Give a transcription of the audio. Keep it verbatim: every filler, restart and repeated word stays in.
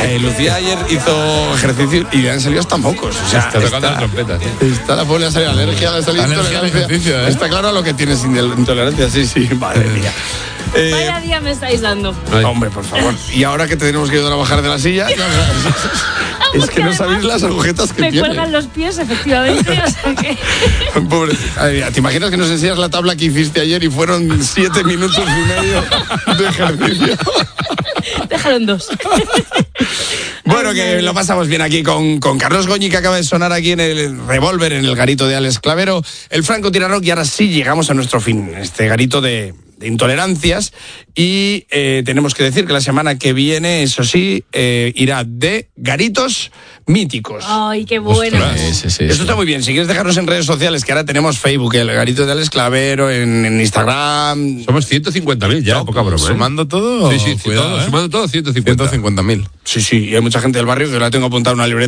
Eh, Lucía ayer hizo ejercicio y le han salido hasta mocos. O sea, está tocando la trompeta, tío. Está la pobre, le ha salido alergia, le ha salido Alergia al intolerancia. ejercicio, ¿eh? Está claro lo que tienes intolerancia, sí, sí, madre mía. Eh, Vaya día me estáis dando. Ay. Hombre, por favor. Y ahora que tenemos que ayudar a bajar de la silla, es que no sabéis las agujetas que Me tiene. cuelgan los pies, efectivamente. O sea que... Pobre. Ay, mira, ¿te imaginas que nos enseñas la tabla que hiciste ayer y fueron siete minutos y medio de ejercicio? Déjalo en dos. Bueno, que lo pasamos bien aquí con, con Carlos Goñi, que acaba de sonar aquí en el Revólver, en el garito de Alex Clavero, el Franco Tirarock, y ahora sí llegamos a nuestro fin, este garito de, de intolerancias, y eh, tenemos que decir que la semana que viene, eso sí, eh, irá de garitos míticos. Ay, qué bueno. Ostras, sí, sí, sí, Eso sí. está muy bien. Si quieres dejarnos en redes sociales, que ahora tenemos Facebook, el garito de Alex Clavero, en, en Instagram. Somos ciento cincuenta mil ya, No, poca broma. ¿eh? Sumando todo, Sí, sí, cuidado, todo, ¿eh? sumando todo, ciento cincuenta. ciento cincuenta mil. Sí, sí, y hay mucha gente del barrio que la tengo apuntada en una libreta.